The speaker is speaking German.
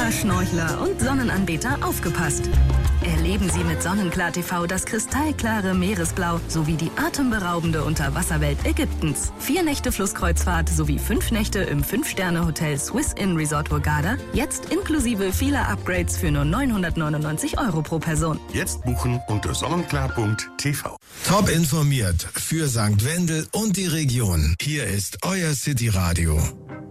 Taucher, Schnorchler und Sonnenanbeter aufgepasst. Erleben Sie mit Sonnenklar TV das kristallklare Meeresblau sowie die atemberaubende Unterwasserwelt Ägyptens. 4 Nächte Flusskreuzfahrt sowie 5 Nächte im 5-Sterne-Hotel Swiss Inn Resort Hurghada. Jetzt inklusive vieler Upgrades für nur 999 € pro Person. Jetzt buchen unter sonnenklar.tv. Top informiert für St. Wendel und die Region. Hier ist euer City Radio.